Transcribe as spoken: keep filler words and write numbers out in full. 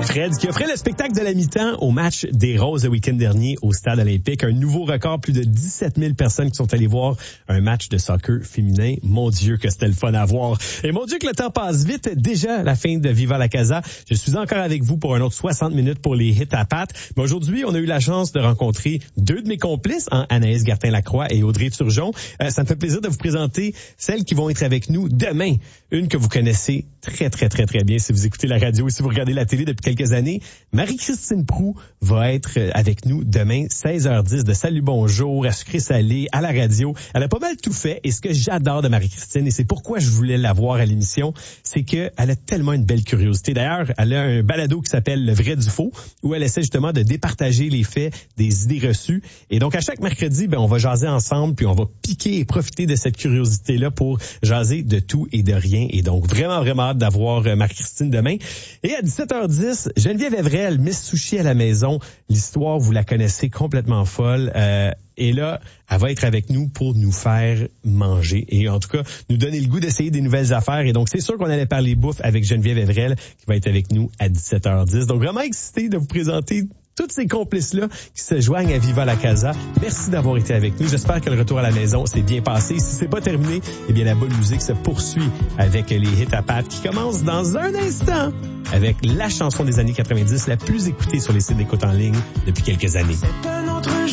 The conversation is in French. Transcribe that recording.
Fred qui offrait le spectacle de la mi-temps au match des Roses le week-end dernier au Stade olympique. Un nouveau record, plus de dix-sept mille personnes qui sont allées voir un match de soccer féminin. Mon Dieu que c'était le fun à voir. Et mon Dieu que le temps passe vite. Déjà la fin de Viva la Casa. Je suis encore avec vous pour un autre soixante minutes pour les hits à patte. Mais aujourd'hui, on a eu la chance de rencontrer deux de mes complices, hein, Anaïs Gertin-Lacroix et Audrey Turgeon. Euh, ça me fait plaisir de vous présenter celles qui vont être avec nous demain. Une que vous connaissez très, très, très, très bien si vous écoutez la radio et si vous regardez la télé depuis quelques années. Marie-Christine Proulx va être avec nous demain, seize heures dix, de Salut Bonjour, à Sucré Salé, à la radio. Elle a pas mal tout fait et ce que j'adore de Marie-Christine, et c'est pourquoi je voulais la voir à l'émission, c'est qu'elle a tellement une belle curiosité. D'ailleurs, elle a un balado qui s'appelle Le vrai du faux, où elle essaie justement de départager les faits, des idées reçues. Et donc, à chaque mercredi, ben, on va jaser ensemble, puis on va piquer et profiter de cette curiosité-là pour jaser de tout et de rien. Et donc, vraiment, vraiment hâte d'avoir Marie-Christine demain. Et à dix-sept heures dix, Geneviève Evrel, Miss Sushi à la maison. L'histoire, vous la connaissez, complètement folle. Euh, et là, elle va être avec nous pour nous faire manger. Et en tout cas, nous donner le goût d'essayer des nouvelles affaires. Et donc, c'est sûr qu'on allait parler bouffe avec Geneviève Evrel, qui va être avec nous à dix-sept heures dix. Donc, vraiment excité de vous présenter toutes ces complices-là qui se joignent à Viva la Casa. Merci d'avoir été avec nous. J'espère que le retour à la maison s'est bien passé. Si c'est pas terminé, eh bien, la bonne musique se poursuit avec les hits à patte qui commencent dans un instant avec la chanson des années quatre-vingt-dix la plus écoutée sur les sites d'écoute en ligne depuis quelques années.